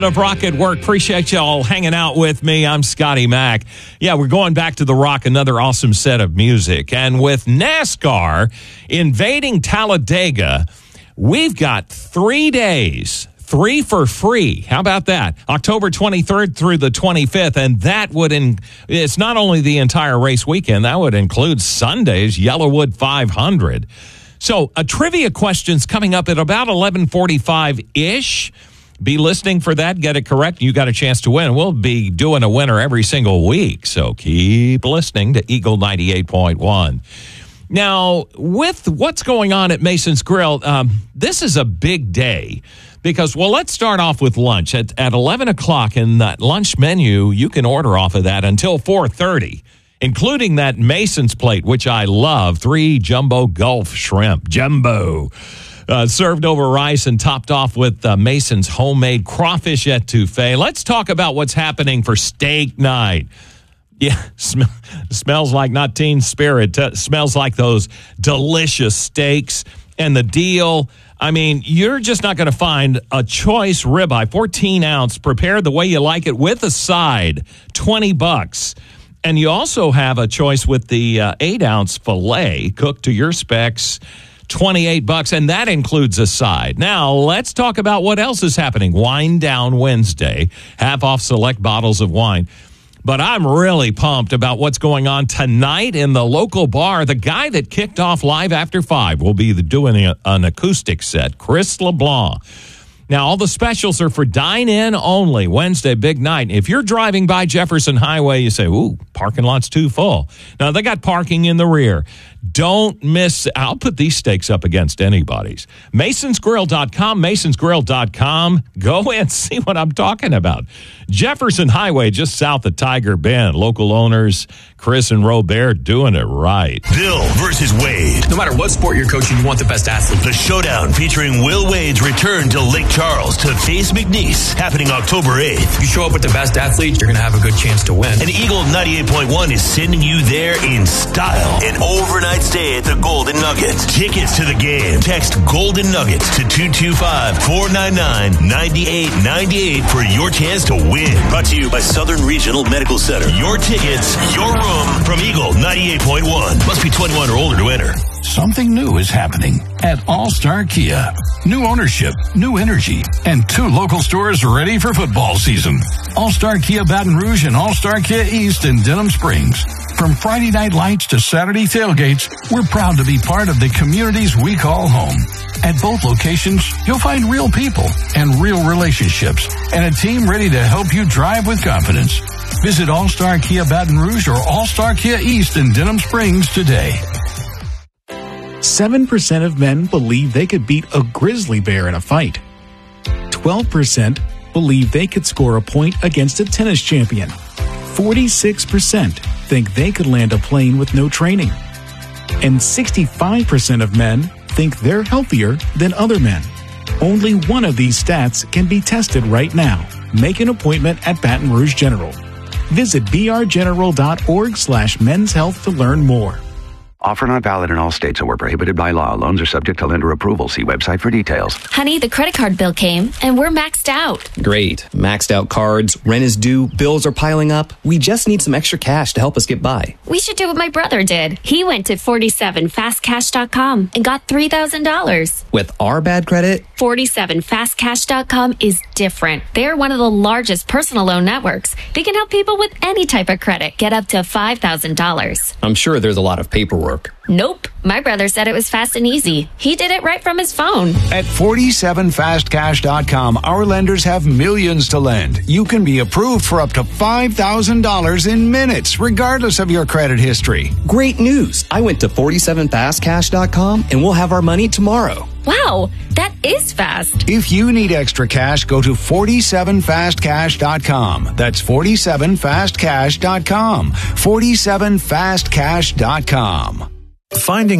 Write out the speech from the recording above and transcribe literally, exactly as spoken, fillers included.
Of Rock at Work. Appreciate y'all hanging out with me. I'm Scotty Mack. Yeah, we're going back to the Rock, another awesome set of music. And with NASCAR invading Talladega, we've got three days, three for free. How about that? October twenty-third through the twenty-fifth. And that would, in, it's not only the entire race weekend, that would include Sunday's Yellowwood five hundred. So a trivia question's coming up at about eleven forty-five-ish. Be listening for that. Get it correct. You got a chance to win. We'll be doing a winner every single week. So keep listening to Eagle ninety-eight point one. Now, with what's going on at Mason's Grill, um, this is a big day because, well, let's start off with lunch. At, at eleven o'clock in that lunch menu, you can order off of that until four thirty, including that Mason's plate, which I love, three jumbo Gulf shrimp. Jumbo. Uh, served over rice and topped off with uh, Mason's homemade crawfish etouffee. Let's talk about what's happening for steak night. Yeah, sm- smells like not Teen Spirit. T- smells like those delicious steaks. And the deal, I mean, you're just not going to find a choice ribeye, fourteen ounce, prepared the way you like it with a side, twenty bucks. And you also have a choice with the uh, eight ounce filet cooked to your specs, twenty-eight bucks, and that includes a side. Now, let's talk about what else is happening. Wine Down Wednesday, half off select bottles of wine. But I'm really pumped about what's going on tonight in the local bar. The guy that kicked off Live After Five will be doing a, an acoustic set, Chris LeBlanc. Now, all the specials are for dine-in only, Wednesday, big night. If you're driving by Jefferson Highway, you say, ooh, parking lot's too full. Now, they got parking in the rear. Don't miss, I'll put these steaks up against anybody's. Masons Grill dot com, Masons Grill dot com. Go and see what I'm talking about. Jefferson Highway, just south of Tiger Bend. Local owners, Chris and Robert, doing it right. Bill versus Wade. No matter what sport you're coaching, you want the best athlete. The showdown featuring Will Wade's return to Lake Charles to face McNeese, happening October eighth. If you show up with the best athlete, you're going to have a good chance to win. And Eagle ninety-eight point one is sending you there in style. An overnight stay at the Golden Nugget. Tickets to the game. Text Golden Nuggets to two two five, four nine nine, nine eight nine eight for your chance to win. Brought to you by Southern Regional Medical Center. Your tickets, your room from Eagle ninety-eight point one. Must be twenty-one or older to enter. Something new is happening at All-Star Kia. New ownership, new energy, and two local stores ready for football season. All-Star Kia Baton Rouge and All-Star Kia East in Denham Springs. From Friday night lights to Saturday tailgates, we're proud to be part of the communities we call home. At both locations, you'll find real people and real relationships and a team ready to help you drive with confidence. Visit All-Star Kia Baton Rouge or All-Star Kia East in Denham Springs today. seven percent of men believe they could beat a grizzly bear in a fight. twelve percent believe they could score a point against a tennis champion. forty-six percent think they could land a plane with no training. And sixty-five percent of men think they're healthier than other men. Only one of these stats can be tested right now. Make an appointment at Baton Rouge General. Visit b r general dot org slash men's health to learn more. Offer not valid in all states or prohibited by law. Loans are subject to lender approval. See website for details. Honey, the credit card bill came, and we're maxed out. Great. Maxed out cards, rent is due, bills are piling up. We just need some extra cash to help us get by. We should do what my brother did. He went to forty-seven fast cash dot com and got three thousand dollars. With our bad credit? forty-seven fast cash dot com is different. They're one of the largest personal loan networks. They can help people with any type of credit get up to five thousand dollars. I'm sure there's a lot of paperwork. Nope. My brother said it was fast and easy. He did it right from his phone. At forty-seven fast cash dot com, our lenders have millions to lend. You can be approved for up to five thousand dollars in minutes, regardless of your credit history. Great news. I went to forty-seven fast cash dot com and we'll have our money tomorrow. Wow, that is fast. If you need extra cash, go to forty-seven fast cash dot com. That's forty-seven fast cash dot com. forty-seven fast cash dot com. Finding